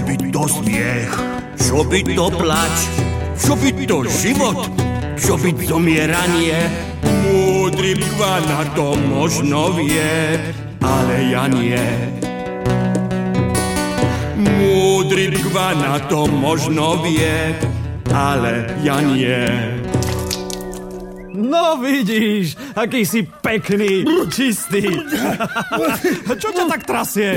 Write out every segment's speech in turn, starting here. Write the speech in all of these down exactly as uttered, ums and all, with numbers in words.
by to smiech, čo by to plač, čo by to život, čo by zomieranie. Múdry Bgvana to možno vie, ale ja nie. Múdry Bgvana to možno vie, ale ja nie. No vidíš, aký si pekný, čistý. Čo ťa tak trasie?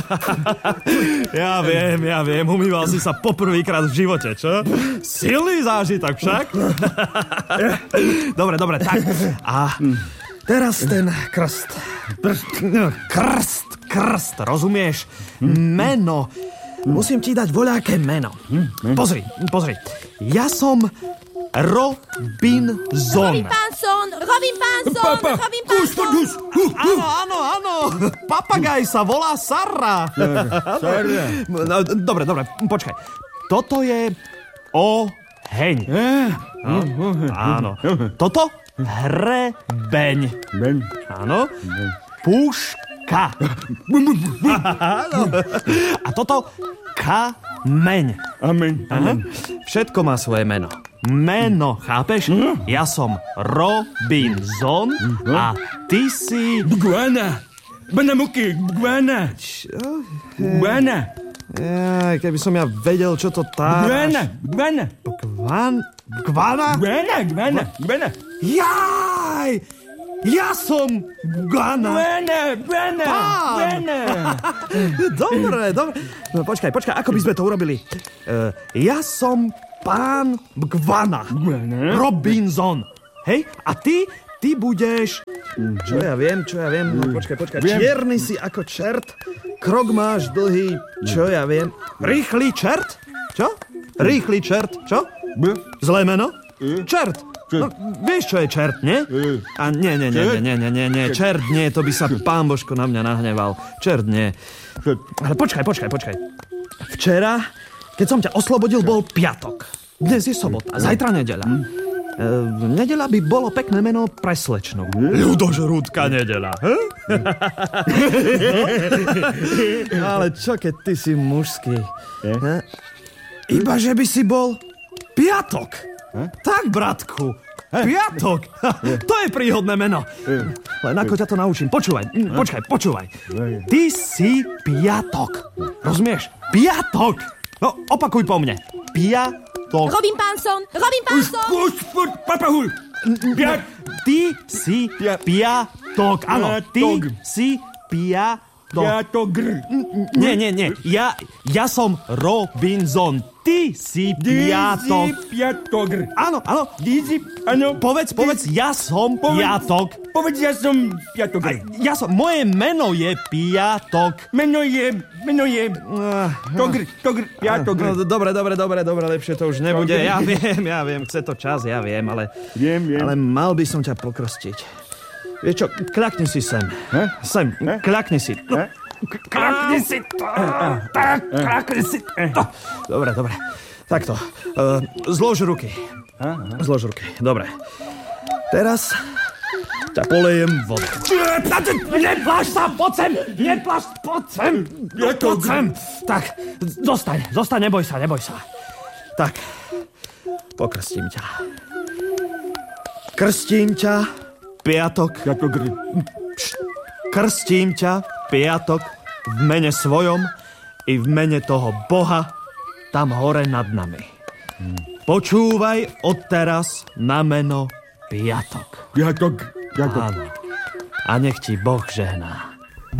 Ja viem, ja viem, umýval si sa poprvýkrát v živote, čo? Silný zážitok však. Dobre, dobre, tak. A teraz ten krst. Krst, krst, rozumieš? Meno. Musím ti dať voľaké meno. Pozri, pozri. Ja som Robinson. Robinson, Robinson, Robinson. Áno, áno, áno. Papagaj sa volá Sarra. Sarra. No, dobre, dobre, počkaj. Toto je oheň. No, áno. Toto hrebeň. Áno. Púška. Áno. A toto kameň. Amen. Aha. Všetko má svoje meno. Meno, chápeš? Ja som Robinson a ty si... Bgvana. Banamuky, Bgvana. Čo? Bgvana. Jaj, keby som ja vedel, čo to tá... Bgvana, Bgvana. Bgvan... Bgvana? Bgvana, Bgvana, Bgvana. Jaj! Ja som Bgvana. Bgvana, Bgvana, Bgvana. Dobre, dobre. No počkaj, počkaj, ako by sme to urobili? Uh, ja som pán Bgvana. Bgvana. Robinson. Hej? A ty, ty budeš... Čo ja viem, čo ja viem? No počkaj, počkaj. Viem. Čierny si ako čert. Krok máš dlhý. Čo ja viem? Rýchly čert? Čo? Rýchly čert, čo? Zlé meno? Čert. No, vieš, čo je čert, nie? A nie, nie, nie, nie, nie, nie, nie. Čert nie, to by sa pán Božko na mňa nahneval. Čert nie. Ale počkaj, počkaj, počkaj. Včera, keď som ťa oslobodil, bol piatok. Dnes je sobota, zajtra nedeľa. E, nedeľa by bolo pekné meno pre slečnu. Ľudožrúdka nedeľa. No, ale čo, keď ty si mužský? Ne? Iba, že by si bol piatok. Tak, bratku, piatok. To je príhodné meno. Len ako ťa to naučím. Počúvaj, počkaj, počúvaj. Ty si piatok. Rozumieš? Piatok. No, opakuj po mne. Piatok. Robin Panson, Robin Panson. Už, už, papahul. Piat. Ty si piatok. Áno, ty si piatok. Piatogr. Nie, nie, nie. Ja, ja som Robinson. Ty si piatok. Ty si piatogr. Áno, áno. Ty si, áno. Povedz, povedz, ja som Povedz. piatok. Povedz, ja som piatogr. Ja som, moje meno je piatok. Meno je, meno je, togr, togr, piatogr. No, dobre, dobre, dobre, dobre, lepšie to už nebude. Ja viem, ja viem, chce to čas, ja viem, ale... Viem, viem. Ale mal by som ťa pokrstiť. Vieš čo, kľakni si sem. He? Sem, He? kľakni si. He? Kľakni si to. Tak, kľakni si to. Dobre, dobre. Takto. Uh, zlož ruky. Zlož ruky, dobre. Teraz ťa polejem vodu. Nepláš sa, poď sem! Nepláš, poď sem! Poď sem! Tak, zostaň, zostaň, neboj sa, neboj sa. Tak, pokrstím ťa. Krstím ťa, piatok. Piatogr. Krstím ťa, piatok, v mene svojom i v mene toho Boha tam hore nad nami. Počúvaj odteraz na meno Piatok. Piatok. Piatok. Áno. A nech ti Boh žehná.